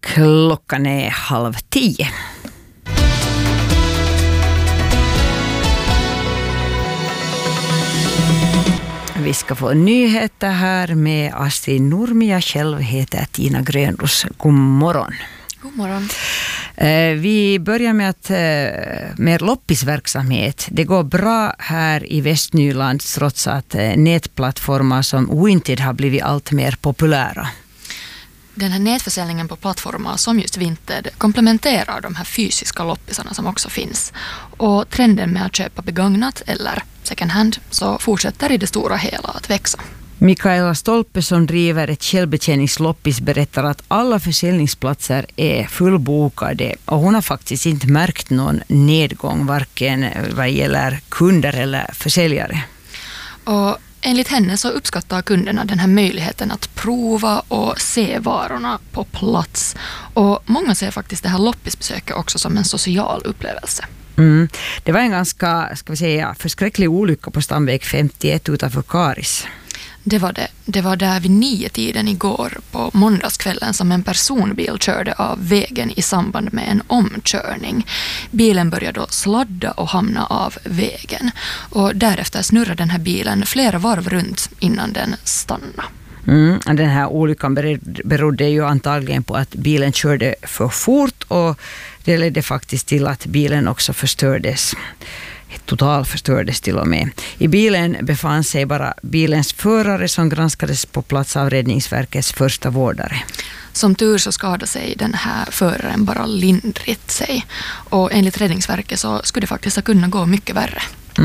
Klockan är 9:30. Vi ska få nyheter här med Astrid Nurmi. Jag själv heter Tina Grönros. God morgon. God morgon. Vi börjar med loppisverksamhet. Det går bra här i Västnyland trots att nätplattformar som Vinted har blivit allt mer populära. Den här nätförsäljningen på plattformar som just Vinted komplementerar de här fysiska loppisarna som också finns. Och trenden med att köpa begagnat eller second hand så fortsätter i det stora hela att växa. Mikaela Stolpe som driver ett självbetjäningsloppis berättar att alla försäljningsplatser är fullbokade och hon har faktiskt inte märkt någon nedgång varken vad gäller kunder eller försäljare. Och enligt henne så uppskattar kunderna den här möjligheten att prova och se varorna på plats. Och många ser faktiskt det här loppisbesöket också som en social upplevelse. Det var en ganska förskräcklig olycka på Stamväg 51 utanför Karis. Det var det. Det var där vid 9-tiden igår på måndagskvällen som en personbil körde av vägen i samband med en omkörning. Bilen började då sladda och hamna av vägen. Och därefter snurrade den här bilen flera varv runt innan den stannade. Den här olyckan berodde ju antagligen på att bilen körde för fort och det ledde faktiskt till att bilen också förstördes. Totalförstördes till och med. I bilen befann sig bara bilens förare som granskades på plats av Räddningsverkets första vårdare. Som tur så skadade sig den här föraren bara lindrigt sig. Och enligt Räddningsverket så skulle det faktiskt ha kunnat gå mycket värre.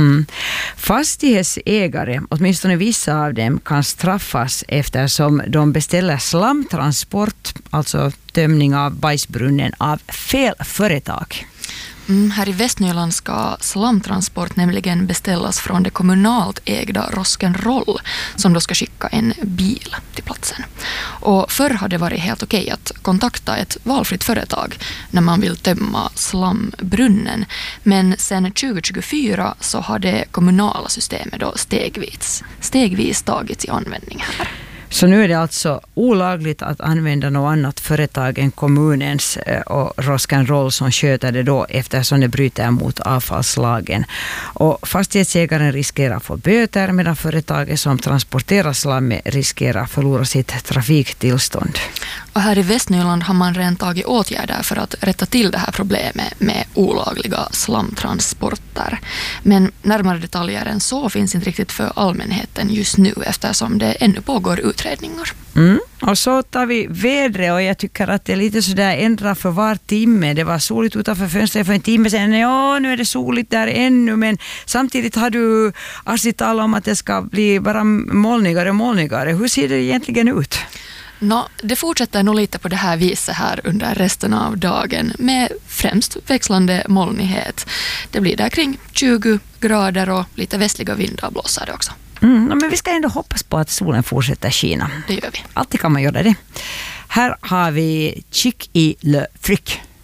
Fastighetsägare, åtminstone vissa av dem, kan straffas eftersom de beställer slamtransport, alltså tömning av bajsbrunnen, av fel företag. Här i Västnyland ska slamtransport nämligen beställas från det kommunalt ägda Rosk'n'Roll som då ska skicka en bil till platsen. Och förr har det varit helt okej att kontakta ett valfritt företag när man vill tömma slambrunnen. Men sedan 2024 så har det kommunala systemet då stegvis tagits i användning här. Så nu är det alltså olagligt att använda något annat företag än kommunens och Rosk'n'Roll som sköter det då eftersom det bryter mot avfallslagen. Och fastighetsägaren riskerar att få böter medan företaget som transporterar slammet riskerar att förlora sitt trafiktillstånd. Och här i Västnyland har man redan tagit åtgärder för att rätta till det här problemet med olagliga slamtransporter. Men närmare detaljer än så finns inte riktigt för allmänheten just nu eftersom det ännu pågår utredningar. Och så tar vi vädret och jag tycker att det är lite sådär ändra för var timme. Det var soligt utanför fönstret för en timme sedan. Ja, nu är det soligt där ännu, men samtidigt har du Astrid talat om att det ska bli bara molnigare och molnigare. Hur ser det egentligen ut? Det fortsätter nog lite på det här viset här under resten av dagen med främst växlande molnighet. Det blir där kring 20 grader och lite västliga vindar blåser det också. Men vi ska ändå hoppas på att solen fortsätter skina. Det gör vi. Alltid kan man göra det. Här har vi Chic i Le Fric.